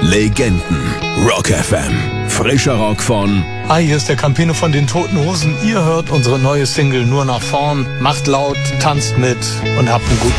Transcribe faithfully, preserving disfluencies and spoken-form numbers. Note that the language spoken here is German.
Legenden. Rock F M. Frischer Rock von... Hi, hier ist der Campino von den Toten Hosen. Ihr hört unsere neue Single Nur nach vorn. Macht laut, tanzt mit und habt einen guten